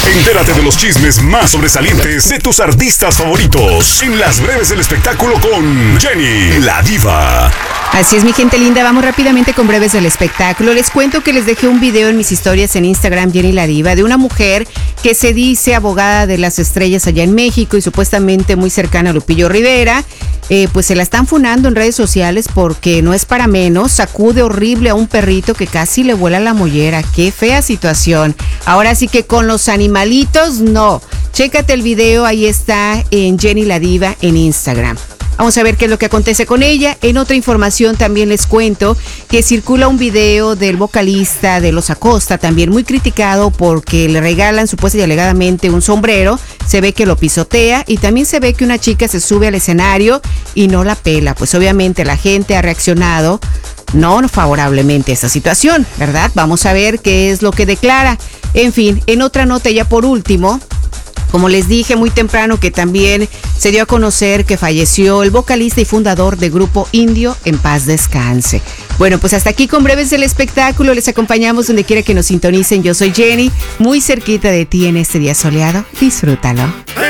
Entérate de los chismes más sobresalientes de tus artistas favoritos en Las Breves del Espectáculo con Jenny la Diva. Así es, mi gente linda, vamos rápidamente con Breves del Espectáculo. Les cuento que les dejé un video en mis historias en Instagram, Jenny la Diva, de una mujer que se dice abogada de las estrellas allá en México y supuestamente muy cercana a Lupillo Rivera. Pues se la están funando en redes sociales porque no es para menos, sacude horrible a un perrito que casi le vuela la mollera. Qué fea situación. Ahora sí que con los animalitos, no. Chécate el video, ahí está en Jenny la Diva en Instagram. Vamos a ver qué es lo que acontece con ella. En otra información también les cuento que circula un video del vocalista de Los Acosta, también muy criticado porque le regalan supuestamente y alegadamente un sombrero. Se ve que lo pisotea y también se ve que una chica se sube al escenario y no la pela. Pues obviamente la gente ha reaccionado no favorablemente a esta situación, ¿verdad? Vamos a ver qué es lo que declara. En fin, en otra nota ya por último, como les dije muy temprano que también se dio a conocer que falleció el vocalista y fundador de Grupo Indio, en paz descanse. Bueno, pues hasta aquí con Breves del Espectáculo, les acompañamos donde quiera que nos sintonicen. Yo soy Jenny, muy cerquita de ti en este día soleado. Disfrútalo.